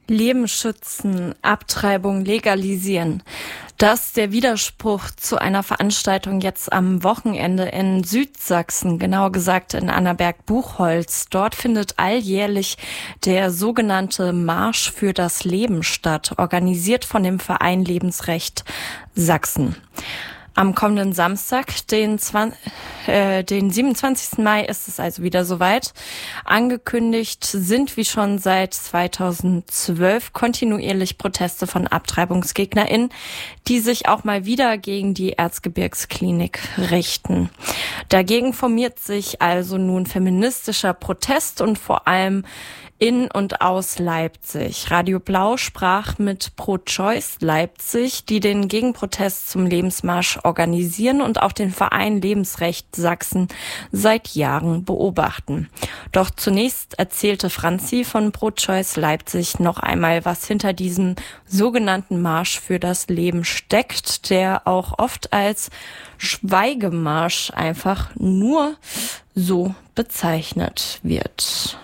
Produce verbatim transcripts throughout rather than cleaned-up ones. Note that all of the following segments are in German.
Leben schützen, Abtreibung legalisieren. Das ist der Widerspruch zu einer Veranstaltung jetzt am Wochenende in Südsachsen, genauer gesagt in Annaberg-Buchholz. Dort findet alljährlich der sogenannte Marsch für das Leben statt, organisiert von dem Verein Lebensrecht Sachsen. Am kommenden Samstag, den, zwanzig, äh, den siebenundzwanzigsten Mai, ist es also wieder soweit. Angekündigt sind wie schon seit zweitausendzwölf kontinuierlich Proteste von AbtreibungsgegnerInnen, die sich auch mal wieder gegen die Erzgebirgsklinik richten. Dagegen formiert sich also nun feministischer Protest und vor allem in und aus Leipzig. Radio Blau sprach mit Pro-Choice Leipzig, die den Gegenprotest zum Lebensmarsch organisieren und auch den Verein Lebensrecht Sachsen seit Jahren beobachten. Doch zunächst erzählte Franzi von Pro-Choice Leipzig noch einmal, was hinter diesem sogenannten Marsch für das Leben steckt, der auch oft als Schweigemarsch einfach nur so bezeichnet wird.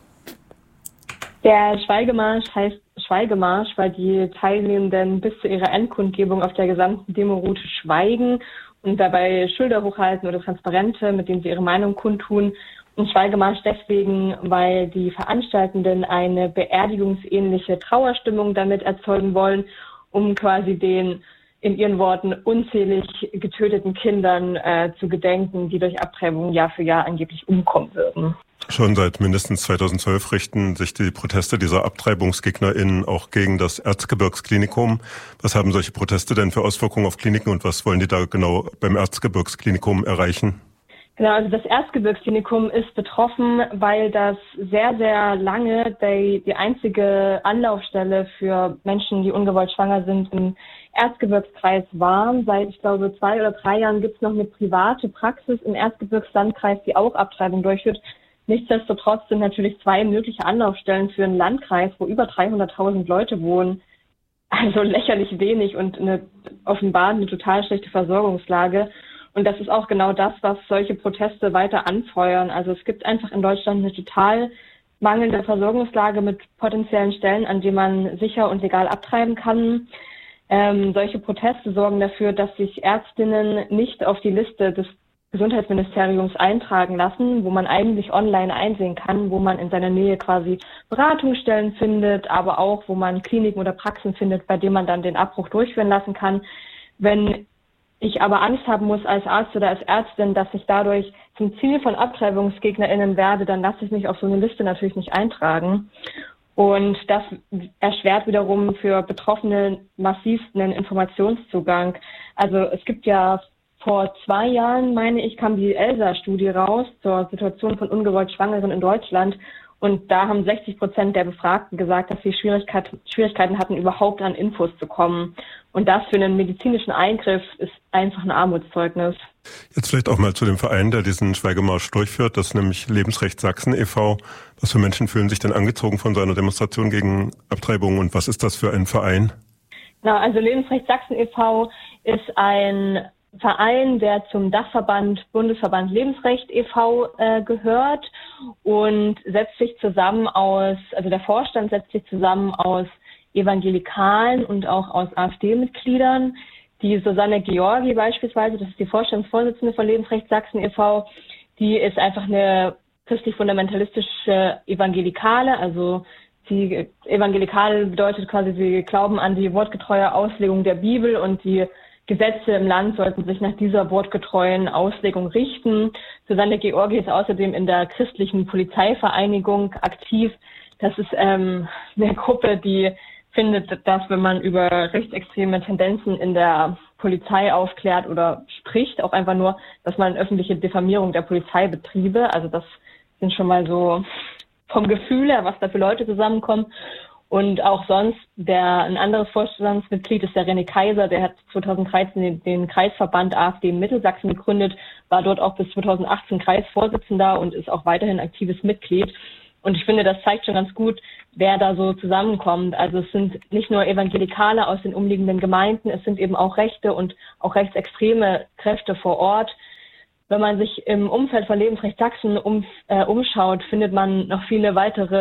Der Schweigemarsch heißt Schweigemarsch, weil die Teilnehmenden bis zu ihrer Endkundgebung auf der gesamten Demoroute schweigen und dabei Schilder hochhalten oder Transparente, mit denen sie ihre Meinung kundtun. Und Schweigemarsch deswegen, weil die Veranstaltenden eine beerdigungsähnliche Trauerstimmung damit erzeugen wollen, um quasi den, in ihren Worten, unzählig getöteten Kindern äh, zu gedenken, die durch Abtreibung Jahr für Jahr angeblich umkommen würden. Schon seit mindestens zweitausendzwölf richten sich die Proteste dieser AbtreibungsgegnerInnen auch gegen das Erzgebirgsklinikum. Was haben solche Proteste denn für Auswirkungen auf Kliniken und was wollen die da genau beim Erzgebirgsklinikum erreichen? Genau, also das Erzgebirgsklinikum ist betroffen, weil das sehr, sehr lange die, die einzige Anlaufstelle für Menschen, die ungewollt schwanger sind, im Erzgebirgskreis war. Seit, ich glaube, zwei oder drei Jahren gibt es noch eine private Praxis im Erzgebirgslandkreis, die auch Abtreibung durchführt. Nichtsdestotrotz sind natürlich zwei mögliche Anlaufstellen für einen Landkreis, wo über dreihunderttausend Leute wohnen, also lächerlich wenig und eine, offenbar eine total schlechte Versorgungslage. Und das ist auch genau das, was solche Proteste weiter anfeuern. Also es gibt einfach in Deutschland eine total mangelnde Versorgungslage mit potenziellen Stellen, an denen man sicher und legal abtreiben kann. Ähm, solche Proteste sorgen dafür, dass sich Ärztinnen nicht auf die Liste des Gesundheitsministeriums eintragen lassen, wo man eigentlich online einsehen kann, wo man in seiner Nähe quasi Beratungsstellen findet, aber auch, wo man Kliniken oder Praxen findet, bei denen man dann den Abbruch durchführen lassen kann. Wenn ich aber Angst haben muss als Arzt oder als Ärztin, dass ich dadurch zum Ziel von AbtreibungsgegnerInnen werde, dann lasse ich mich auf so eine Liste natürlich nicht eintragen. Und das erschwert wiederum für Betroffene massivsten Informationszugang. Also es gibt ja vor zwei Jahren, meine ich, kam die ELSA-Studie raus zur Situation von ungewollt Schwangeren in Deutschland. Und da haben sechzig Prozent der Befragten gesagt, dass sie Schwierigkeit, Schwierigkeiten hatten, überhaupt an Infos zu kommen. Und das für einen medizinischen Eingriff ist einfach ein Armutszeugnis. Jetzt vielleicht auch mal zu dem Verein, der diesen Schweigemarsch durchführt, das ist nämlich Lebensrecht Sachsen e V Was für Menschen fühlen sich denn angezogen von so einer Demonstration gegen Abtreibung und was ist das für ein Verein? Na, also Lebensrecht Sachsen e V ist ein Verein, der zum Dachverband Bundesverband Lebensrecht e V äh, gehört und setzt sich zusammen aus, also der Vorstand setzt sich zusammen aus Evangelikalen und auch aus AfD-Mitgliedern. Die Susanne Georgi beispielsweise, das ist die Vorstandsvorsitzende von Lebensrecht Sachsen e V, die ist einfach eine christlich-fundamentalistische Evangelikale, also die Evangelikale bedeutet quasi, sie glauben an die wortgetreue Auslegung der Bibel und die Gesetze im Land sollten sich nach dieser wortgetreuen Auslegung richten. Susanne Georgi ist außerdem in der christlichen Polizeivereinigung aktiv. Das ist ähm, eine Gruppe, die findet, dass wenn man über rechtsextreme Tendenzen in der Polizei aufklärt oder spricht, auch einfach nur, dass man öffentliche Diffamierung der Polizeibetriebe, also das sind schon mal so vom Gefühl her, was da für Leute zusammenkommen. Und auch sonst, der ein anderes Vorstandsmitglied ist der René Kaiser, der hat zweitausenddreizehn den, den Kreisverband AfD in Mittelsachsen gegründet, war dort auch bis zweitausendachtzehn Kreisvorsitzender und ist auch weiterhin aktives Mitglied. Und ich finde, das zeigt schon ganz gut, wer da so zusammenkommt. Also es sind nicht nur Evangelikale aus den umliegenden Gemeinden, es sind eben auch rechte und auch rechtsextreme Kräfte vor Ort. Wenn man sich im Umfeld von Lebensrecht Sachsen um, äh, umschaut, findet man noch viele weitere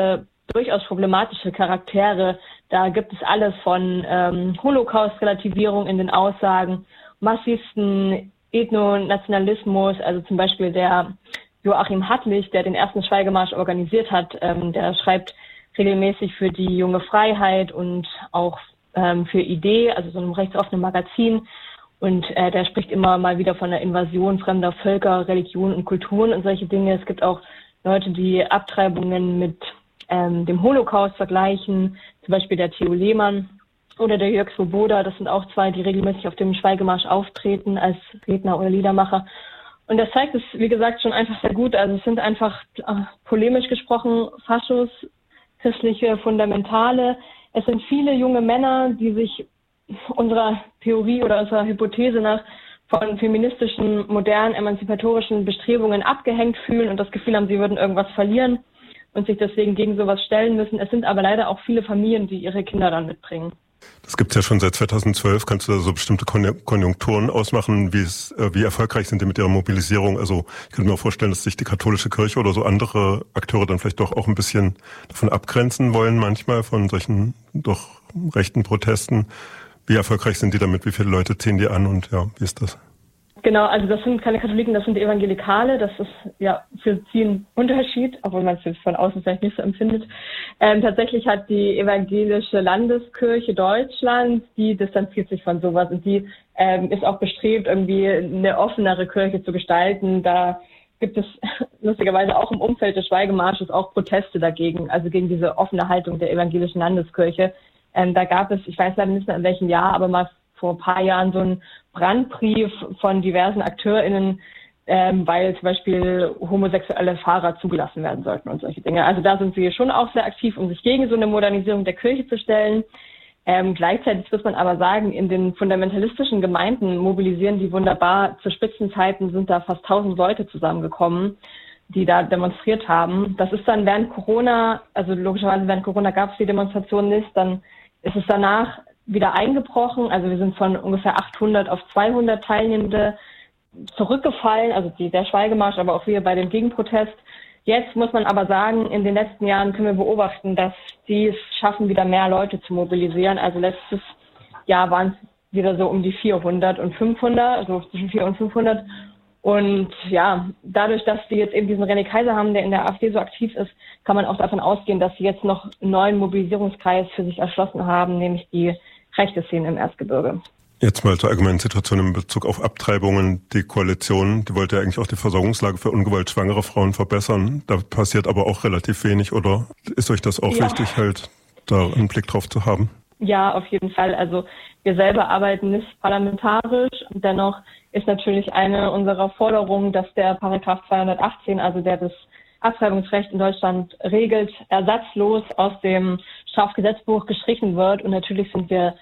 durchaus problematische Charaktere. Da gibt es alles von ähm, Holocaust-Relativierung in den Aussagen, massivsten Ethnonationalismus, also zum Beispiel der Joachim Hattlich, der den ersten Schweigemarsch organisiert hat, ähm, der schreibt regelmäßig für die Junge Freiheit und auch ähm, für Idee, also so einem rechtsoffenen Magazin. Und äh, der spricht immer mal wieder von der Invasion fremder Völker, Religionen und Kulturen und solche Dinge. Es gibt auch Leute, die Abtreibungen mit ähm, dem Holocaust vergleichen, zum Beispiel der Theo Lehmann oder der Jörg Swoboda. Das sind auch zwei, die regelmäßig auf dem Schweigemarsch auftreten als Redner oder Liedermacher. Und das zeigt es, wie gesagt, schon einfach sehr gut. Also es sind einfach äh, polemisch gesprochen Faschos, christliche Fundamentale. Es sind viele junge Männer, die sich unserer Theorie oder unserer Hypothese nach von feministischen, modernen, emanzipatorischen Bestrebungen abgehängt fühlen und das Gefühl haben, sie würden irgendwas verlieren und sich deswegen gegen sowas stellen müssen. Es sind aber leider auch viele Familien, die ihre Kinder dann mitbringen. Das gibt's ja schon seit zweitausendzwölf. Kannst du da so bestimmte Konjunkturen ausmachen, wie es, wie erfolgreich sind die mit ihrer Mobilisierung? Also ich könnte mir vorstellen, dass sich die katholische Kirche oder so andere Akteure dann vielleicht doch auch ein bisschen davon abgrenzen wollen, manchmal von solchen doch rechten Protesten. Wie erfolgreich sind die damit? Wie viele Leute ziehen die an und ja, wie ist das? Genau, also das sind keine Katholiken, das sind Evangelikale. Das ist ja für sie ein Unterschied, obwohl man es jetzt von außen vielleicht nicht so empfindet. Ähm, tatsächlich hat die evangelische Landeskirche Deutschlands, die distanziert sich von sowas und die ähm, ist auch bestrebt, irgendwie eine offenere Kirche zu gestalten. Da gibt es lustigerweise auch im Umfeld des Schweigemarsches auch Proteste dagegen, also gegen diese offene Haltung der evangelischen Landeskirche. Ähm, da gab es, ich weiß leider nicht mehr in welchem Jahr, aber mal vor ein paar Jahren so einen Brandbrief von diversen AkteurInnen, ähm, weil zum Beispiel homosexuelle Fahrer zugelassen werden sollten und solche Dinge. Also da sind sie schon auch sehr aktiv, um sich gegen so eine Modernisierung der Kirche zu stellen. Ähm, gleichzeitig muss man aber sagen, in den fundamentalistischen Gemeinden mobilisieren die wunderbar. Zu Spitzenzeiten sind da fast tausend Leute zusammengekommen, die da demonstriert haben. Das ist dann während Corona, also logischerweise während Corona gab es die Demonstrationen nicht, dann ist es danach wieder eingebrochen. Also wir sind von ungefähr achthundert auf zweihundert Teilnehmende zurückgefallen, also die, der Schweigemarsch, aber auch wir bei dem Gegenprotest. Jetzt muss man aber sagen, in den letzten Jahren können wir beobachten, dass die es schaffen, wieder mehr Leute zu mobilisieren. Also letztes Jahr waren es wieder so um die vierhundert und fünfhundert, also zwischen vierhundert und fünfhundert. Und ja, dadurch, dass sie jetzt eben diesen René Kaiser haben, der in der AfD so aktiv ist, kann man auch davon ausgehen, dass sie jetzt noch einen neuen Mobilisierungskreis für sich erschlossen haben, nämlich die rechte Szene im Erzgebirge. Jetzt mal zur allgemeinen Situation in Bezug auf Abtreibungen. Die Koalition, die wollte ja eigentlich auch die Versorgungslage für ungewollt schwangere Frauen verbessern. Da passiert aber auch relativ wenig, oder ist euch das auch ja. wichtig, halt da einen Blick drauf zu haben? Ja, auf jeden Fall. Also wir selber arbeiten nicht parlamentarisch. Dennoch ist natürlich eine unserer Forderungen, dass der Paragraph zweihundertachtzehn, also der das Abtreibungsrecht in Deutschland regelt, ersatzlos aus dem Strafgesetzbuch gestrichen wird. Und natürlich sind wir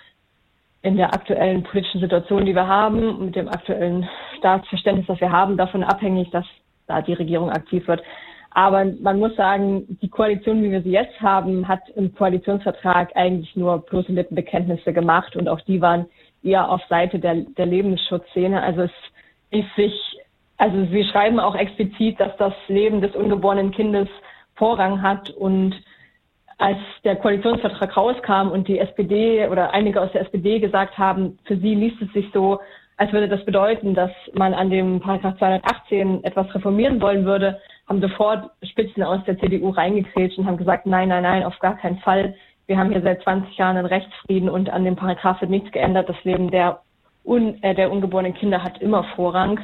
in der aktuellen politischen Situation, die wir haben, mit dem aktuellen Staatsverständnis, das wir haben, davon abhängig, dass da die Regierung aktiv wird. Aber man muss sagen, die Koalition, wie wir sie jetzt haben, hat im Koalitionsvertrag eigentlich nur bloße Lippenbekenntnisse gemacht und auch die waren eher auf Seite der, der Lebensschutzszene. Also es ist sich, also sie schreiben auch explizit, dass das Leben des ungeborenen Kindes Vorrang hat. Und als der Koalitionsvertrag rauskam und die S P D oder einige aus der S P D gesagt haben, für sie liest es sich so, als würde das bedeuten, dass man an dem Paragraph zweihundertachtzehn etwas reformieren wollen würde, haben sofort Spitzen aus der C D U reingekrätscht und haben gesagt, nein, nein, nein, auf gar keinen Fall. Wir haben hier seit zwanzig Jahren einen Rechtsfrieden und an dem Paragraph wird nichts geändert. Das Leben der, un, äh, der ungeborenen Kinder hat immer Vorrang.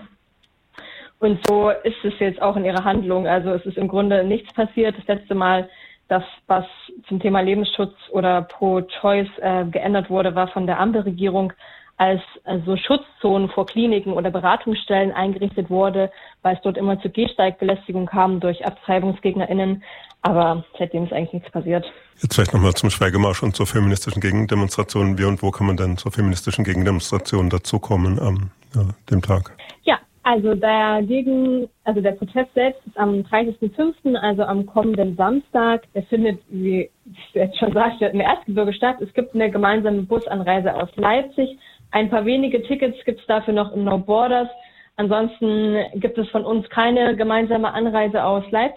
Und so ist es jetzt auch in ihrer Handlung. Also es ist im Grunde nichts passiert. Das letzte Mal, das, was zum Thema Lebensschutz oder Pro-Choice äh, geändert wurde, war von der Ampelregierung, als also Schutzzonen vor Kliniken oder Beratungsstellen eingerichtet wurde, weil es dort immer zu Gehsteigbelästigung kam durch AbtreibungsgegnerInnen. Aber seitdem ist eigentlich nichts passiert. Jetzt vielleicht nochmal zum Schweigemarsch und zur feministischen Gegendemonstration. Wie und wo kann man denn zur feministischen Gegendemonstration dazukommen am ja, dem Tag? Ja, also der Gegen, also der Protest selbst ist am dreißigsten fünften, also am kommenden Samstag. Der findet, wie ich jetzt schon sagte, im Erzgebirge statt. Es gibt eine gemeinsame Busanreise aus Leipzig. Ein paar wenige Tickets gibt es dafür noch im No Borders. Ansonsten gibt es von uns keine gemeinsame Anreise aus Leipzig.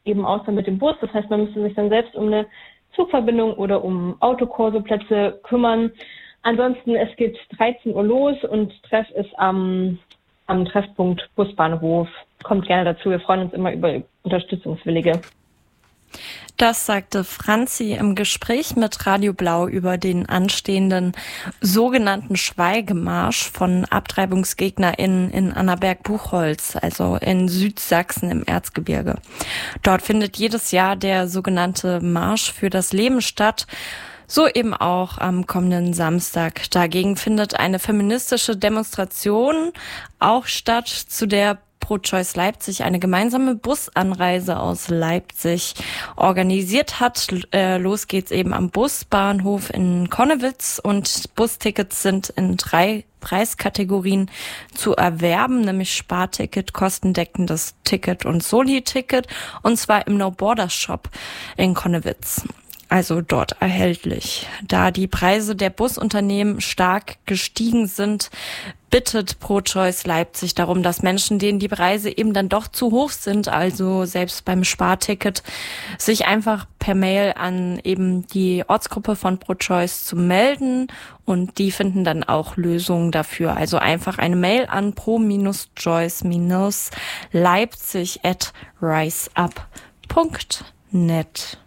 eben außer mit dem Bus. Das heißt, man müsste sich dann selbst um eine Zugverbindung oder um Autokurse-Plätze kümmern. Ansonsten, es geht dreizehn Uhr los und Treff ist am, am Treffpunkt Busbahnhof. Kommt gerne dazu. Wir freuen uns immer über Unterstützungswillige. Das sagte Franzi im Gespräch mit Radio Blau über den anstehenden sogenannten Schweigemarsch von AbtreibungsgegnerInnen in Annaberg-Buchholz, also in Südsachsen im Erzgebirge. Dort findet jedes Jahr der sogenannte Marsch für das Leben statt. So eben auch am kommenden Samstag. Dagegen findet eine feministische Demonstration auch statt, zu der Pro-Choice Leipzig eine gemeinsame Busanreise aus Leipzig organisiert hat. Äh, los geht's eben am Busbahnhof in Connewitz und Bustickets sind in drei Preiskategorien zu erwerben, nämlich Sparticket, kostendeckendes Ticket und Soli-Ticket, und zwar im No-Borders-Shop in Connewitz. Also dort erhältlich. Da die Preise der Busunternehmen stark gestiegen sind, bittet Pro-Choice Leipzig darum, dass Menschen, denen die Preise eben dann doch zu hoch sind, also selbst beim Sparticket, sich einfach per Mail an eben die Ortsgruppe von Pro-Choice zu melden und die finden dann auch Lösungen dafür. Also einfach eine Mail an pro-choice-leipzig at riseup punkt net.